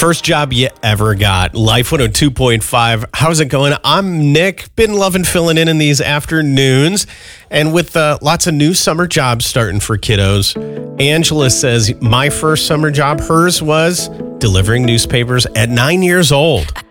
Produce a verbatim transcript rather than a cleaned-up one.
First job you ever got. Life one oh two point five. How's it going? I'm Nick. Been loving filling in in these afternoons. And with uh, lots of new summer jobs starting for kiddos, Angela says, my first summer job, hers was delivering newspapers at nine years old.